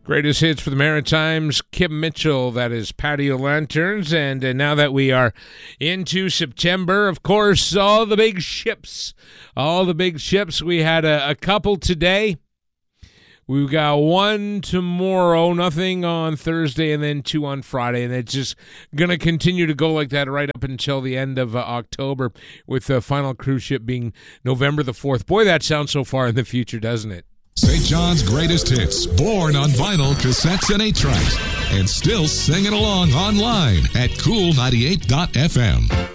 Greatest hits for the Maritimes, Kim Mitchell, that is Patio Lanterns. And now that we are into September, of course, all the big ships. We had a couple today. We've got one tomorrow, nothing on Thursday, and then two on Friday. And it's just going to continue to go like that right up until the end of October, with the final cruise ship being November the 4th. Boy, that sounds so far in the future, doesn't it? St. John's greatest hits, born on vinyl, cassettes, and 8-tracks, and still singing along online at Cool98.fm.